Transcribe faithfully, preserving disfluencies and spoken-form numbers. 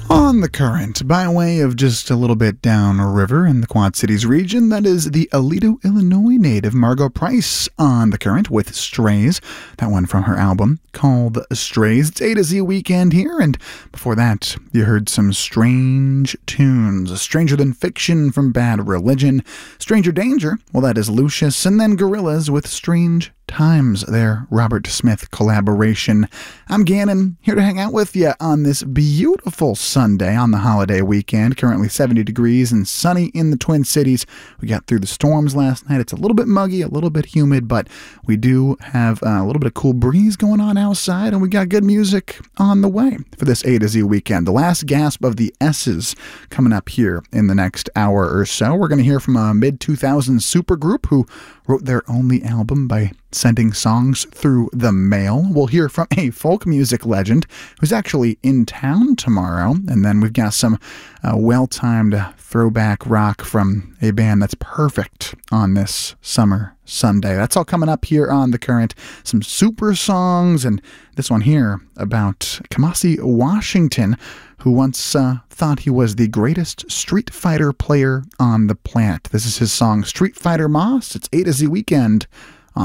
On the Current, by way of just a little bit downriver in the Quad Cities region, that is the Aledo, Illinois native Margo Price on The Current with Strays. That one from her album called Strays. It's A to Z weekend here, and before that, you heard some strange tunes. Stranger Than Fiction from Bad Religion, Stranger Danger, well that is Lucius, and then Gorillaz with Strange Times, their Robert Smith collaboration. I'm Gannon, here to hang out with you on this beautiful Sunday on the holiday weekend. Currently seventy degrees and sunny in the Twin Cities. We got through the storms last night. It's a little bit muggy, a little bit humid, but we do have a little bit of cool breeze going on outside, and we got good music on the way for this A to Z weekend. The last gasp of the S's coming up here in the next hour or so. We're going to hear from a mid two thousands supergroup who wrote their only album by sending songs through the mail. We'll hear from a folk music legend who's actually in town tomorrow. And then we've got some uh, well-timed throwback rock from a band that's perfect on this summer Sunday. That's all coming up here on The Current. Some super songs, and this one here about Kamasi Washington, who once uh, thought he was the greatest Street Fighter player on the planet. This is his song Street Fighter Moss. It's A to Z Weekend